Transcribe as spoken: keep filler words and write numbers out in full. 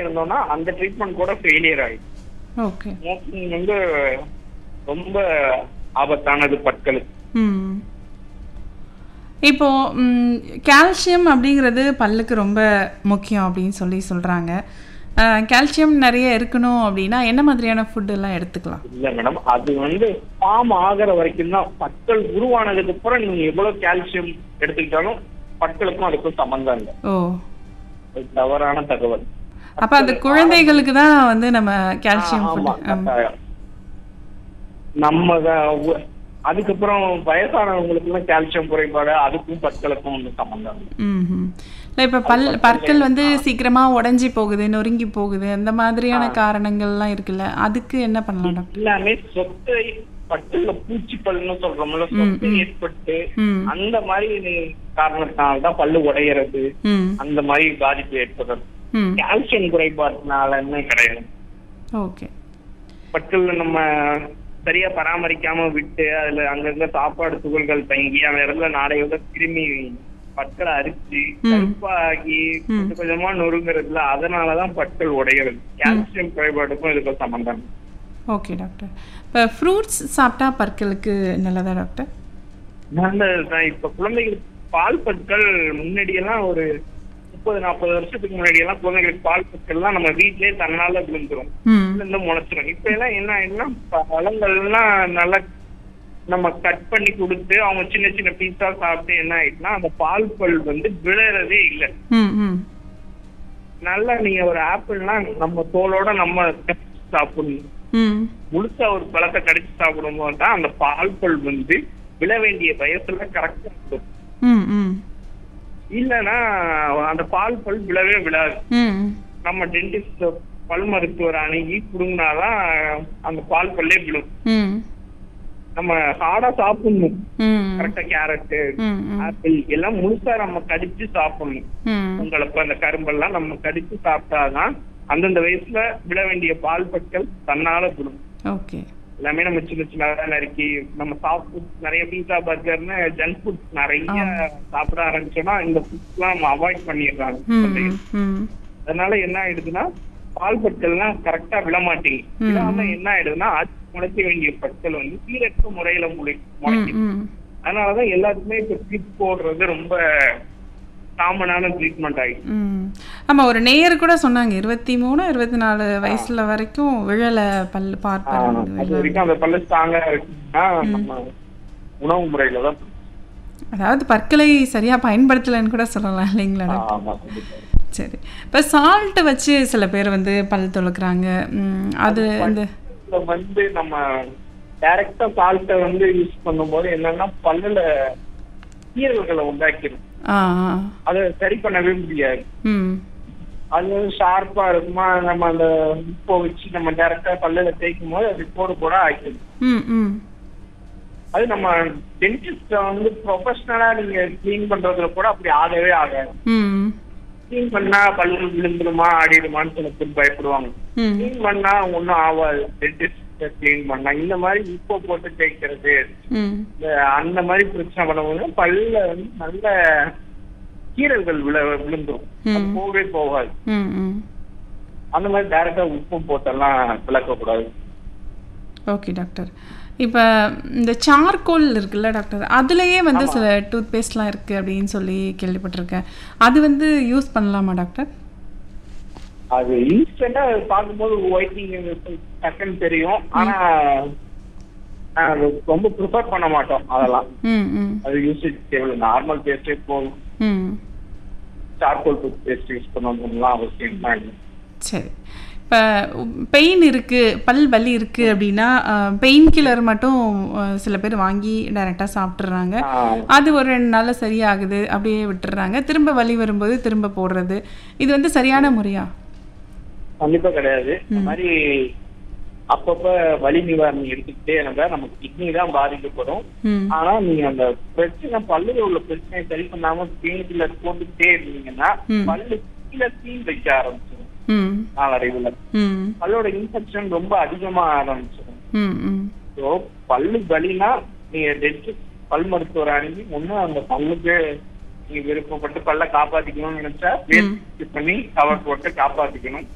இருந்தோம்னா அந்த ட்ரீட்மெண்ட் கூட ஃபெயிலியர் ஆயிடும். ஓகே. ஸ்மோக்கிங் வந்து ரொம்ப ஆபத்தானது பற்களுக்கு. ம். இப்போ ம், கால்சியம் அப்படிங்கிறது பல்லுக்கு ரொம்ப முக்கியம் அப்படின்னு சொல்லி சொல்றாங்க. அஹ், கால்சியம் நிறைய இருக்கணும் அப்படின்னா என்ன மாதிரியான ஃபுட் எல்லாம் எடுத்துக்கலாம்? இல்ல மேடம், அது வந்து ஃபார்ம் ஆகிற வரைக்கும் தான். பற்கள் உருவானதுக்கு அப்புறம் நீங்க எவ்வளவு கால்சியம் எடுத்துக்கிட்டாலும் பற்களுக்கும் அதுக்கும் சம்பந்தம் இல்லை. ஓ, அது தவறான தகவல். அப்ப அது குழந்தைகளுக்கு தான் வந்து நம்ம கால்சியம் ஆமா, ஃபுட். கட்டாயம். நம்ம தான் உ- அதுக்கப்புறம் வயசானவங்களுக்கு எல்லாம் கால்சியம் குறைபாடு, அதுக்கும் பற்களுக்கும் ஒன்றும் சம்பந்தம் இல்லை. ம். இல்லை, இப்போ பல் பற்கள் வந்து சீக்கிரமா உடைஞ்சி போகுது, நொறுங்கி போகுது, அந்த மாதிரியான காரணங்கள்லாம் இருக்குல்ல, அதுக்கு என்ன பண்ணலாம் டாக்டர்? எல்லாமே சொத்தை பட்டுல பூச்சிப்பல்னு சொல்றோம்ல, சொத்தை ஏற்பட்டு ம். அந்த மாதிரி காரணத்தினால்தான் பல்லு உடையறது, ம். அந்த மாதிரி பாதிப்பு ஏற்படுறது. ம். கால்சியம் குறைபாடுனாலன்னு கிடையாது. ஓகே. பற்கள்ல நம்ம சரியா பராமரிக்காம விட்டு அதுல அங்கங்க சாப்பாடு துகள்கள் தங்கி அந்த இடத்துல நாளையோட கிருமி பற்களை அரிச்சு கருப்பாகி கொஞ்சம் கொஞ்சமா நொறுங்குறதுல, அதனாலதான் பற்கள் உடைகிறது. கால்சியம் குறைபாடுக்கும் இதுக்கும் சம்பந்தம். Okay doctor. இப்போ ஃப்ரூட்ஸ் சாப்பிட்டா பற்களுக்கு நல்லதா டாக்டர்? நல்லதுதான். இப்ப குழந்தைகளுக்கு பால் பற்கள் முன்னாடியெல்லாம் ஒரு முப்பது நாற்பது வருஷத்துக்கு முன்னாடி எல்லாம் குழந்தைகளுக்கு பால் பற்கள் எல்லாம் நம்ம வீட்லயே தன்னால விழுந்துரும், ம். இருந்து முளைச்சிரும். இப்ப எல்லாம் என்ன ஆயிடும்னா பழங்கள்லாம் நல்லா நம்ம கட் பண்ணி கொடுத்து அவங்க சின்ன சின்ன பீஸா சாப்பிட்டு என்ன ஆயிடுச்சுன்னா அந்த பால் பல் வந்து விழறதே இல்லை. ம். ம். நல்லா நீங்க ஒரு ஆப்பிள்னா நம்ம தோலோட நம்ம கடிச்சு சாப்பிடணும். ம். முழுசா ஒரு பழத்தை கடிச்சு சாப்பிடும் போது தான் அந்த பால் பல் வந்து விழ வேண்டிய வயசுல கரெக்டா இருக்கும். ம். ம். இல்லைன்னா அந்த பால் பல் விழவே விழாது. ம். நம்ம டென்டிஸ்ட் பல் மருத்துவர் அணுகி புடுங்கினாதான் அந்த பால் பல்லே விழும். ம். நம்ம ஹார்டா சாப்பிடணும். ம். கரெக்டா கேரட், ம். ம். ஆப்பிள் எல்லாம் முழுசா நம்ம கடிச்சு சாப்பிடணும். ம். உங்களுக்கு அந்த கரும்பெல்லாம் நம்ம கடிச்சு சாப்பிட்டாதான் அந்தந்த வயசுல விழ வேண்டிய பால் பற்கள் தன்னால விழும். ஓகே. எல்லாமே நம்ம சின்ன சின்னதா நறுக்கி நம்ம சாஃப்ட் ஃபுட் நிறைய பீஸா பர்கர்னு ஜங்க் ஃபுட் நிறைய சாப்பிட ஆரம்பிச்சோம்னா இந்த ஃபுட்ஸ் எல்லாம் நம்ம அவாய்ட் பண்ணிடுறாங்க. ம். ம். அதனால என்ன ஆயிடுதுன்னா பால் பற்கள்லாம் கரெக்டா விழ மாட்டேங்குது. விழாம என்ன ஆயிடுதுன்னா அது முளைக்க வேண்டிய பற்கள் வந்து சீரற்ற முறையில முளை முளைக்குது. ம். அதனாலதான் எல்லாத்துக்குமே இப்ப கிளிப் போடுறது ரொம்ப காமனான ட்ரீட்மெண்ட் ஆயிடுச்சு. ம். ஆமா, ஒரு நேயர் கூட சொன்னாங்க இருபத்தி மூணு இருபத்தி நாலு வயசுல வரைக்கும் விழல பல்லு பார்ப்பது அது வரைக்கும் அந்த பல்லு ஸ்ட்ராங்கா இருக்குன்னா நம்ம உணவு முறையில தான். அதாவது பற்களை சரியா பயன்படுத்தலைன்னு கூட சொல்லலாம் இல்லைங்களா டாக்டர்? ஆமா, கண்டிப்பா. சரி. இப்போ சால்ட் வச்சு சில பேர் வந்து பல் துலக்குறாங்க. ம், அது இந்த இதுல வந்து நம்ம டைரக்டா சால்ட்டை வந்து யூஸ் பண்ணும்போது என்னன்னா பல்லுல கீறல்களை உண்டாக்கிடும். ஆ ஆ. அதை சரி பண்ணவே முடியாது. ம். அது வந்து ஷார்ப்பா இருக்குமா, நம்ம அந்த உப்பை வச்சு நம்ம டைரக்டா பல்லுல தேய்க்கும் போது அது போடு போட ஆயிடுது. ம். ம். அது நம்ம டென்டிஸ்ட வந்து ப்ரொஃபஷனலா நீங்க கிளீன் பண்றதுல கூட அப்படி ஆகவே ஆகாது. ம். கிளீன் பண்ணா பல்லு விழுந்துருமா ஆடிடுமான்னு சில பேர் பயப்படுவாங்க. ம். கிளீன் பண்ணா ஒன்னும் ஆகாது. டென்டிஸ்ட் கிளீன் பண்ணா இந்த மாதிரி உப்பை போட்டு தேய்க்கிறது ம். அந்த மாதிரி பிரச்சனை பண்ணும்போது பல்ல வந்து நல்ல கீறல்கள் விழ விழுந்துரும். அது போகவே போகாது. ம். ம். அந்த மாதிரி டைரக்டா உப்பும் போட்டெல்லாம் விளக்கக்கூடாது. Okay doctor. இப்போ இந்த சார்கோல் இருக்குல்ல டாக்டர், அதுலேயே வந்து சில டூத் பேஸ்ட்லாம் இருக்குது அப்படின்னு சொல்லி கேள்விப்பட்டிருக்கேன். அது வந்து யூஸ் பண்ணலாமா டாக்டர்? அது இன்ஸ்டன்டா பார்க்கும்போது ஒயிட்டிங் டக்குன்னு தெரியும். ஆனா அது ரொம்ப ப்ரிஃபர் பண்ண மாட்டோம் அதெல்லாம். ம். ம். அது யூசேஜ் தேவை. நார்மல் பேஸ்டே போதும். ம். சார்கோல் டூத் பேஸ்ட் யூஸ் பண்ணணும்லாம் அவசியம் தான் இல்லை. சரி. இப்போ பெயின் இருக்குது, பல் வலி இருக்குது அப்படின்னா பெயின் கில்லர் மட்டும் அஹ், சில பேர் வாங்கி டைரெக்டாக சாப்பிட்றாங்க. அது ஒரு ரெண்டு நாளில் சரியாகுது, அப்படியே விட்டுறாங்க. திரும்ப வலி வரும்போது திரும்ப போடுறது, இது வந்து சரியான முறையா? கண்டிப்பா கிடையாது. இந்த மாதிரி அப்பப்ப வலி நிவாரணம் எடுத்துக்கிட்டே இருந்தா நமக்கு கிட்னி தான் பாதிக்கப்படும். ம். ஆனா நீங்க அந்த பிரச்சனை பல்லுல உள்ள பிரச்சனையை சரி பண்ணாம பெயின் கில்லர் போட்டுக்கிட்டே இருந்தீங்கன்னா பல்லு கீழே தீ வைக்க ஆரம்பிச்சிடும். ம். நாளடைவுல ம். பல்லோட இன்ஃபெக்ஷன் ரொம்ப அதிகமா ஆரம்பிச்சிடும். ம். ம். ஸோ பல்லு வலினா நீங்க டென்டிஸ்ட் பல் மருத்துவர் அணுகி ஒண்ணு அந்த பல்லுக்கு நீங்க விருப்பப்பட்டு பல்ல காப்பாத்திக்கணும்னு நினைச்சா பண்ணி கவர் போட்டு காப்பாத்திக்கணும்.